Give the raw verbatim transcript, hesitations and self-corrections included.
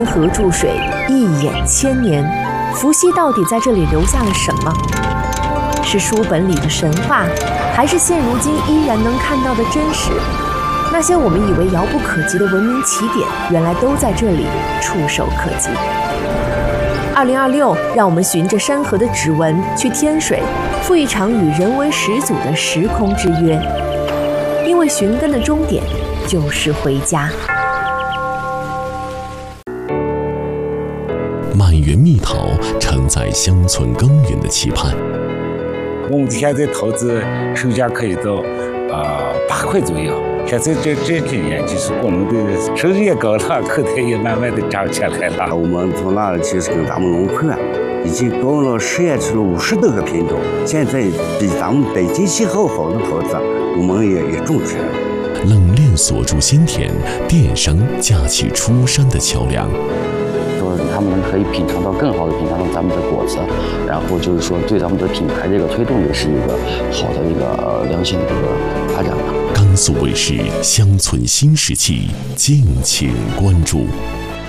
河注水，一眼千年。伏羲到底在这里留下了什么？是书本里的神话，还是现如今依然能看到的真实？那些我们以为遥不可及的文明起点，原来都在这里触手可及。二零二六，让我们循着山河的指纹去天水，赴一场与人为始祖的时空之约。因为寻根的终点就是回家。 满园蜜桃承载乡村耕耘的期盼。 我们现在投资售价可以到呃八块左右。现在这这几年，就是我们的收入也高了，口袋也慢慢的涨起来了。 我们从那其实跟咱们农会啊，已经种了实验出了五十多个品种，现在比咱们北京气候好的桃子，我们也也种出来了。 冷链锁住鲜田，电商架起出山的桥梁。 说他们可以品尝到更好的品尝到咱们的果子，然后就是说对咱们的品牌这个推动也是一个好的一个呃良性的这个发展吧。 甘肃卫视乡村新时期，敬请关注。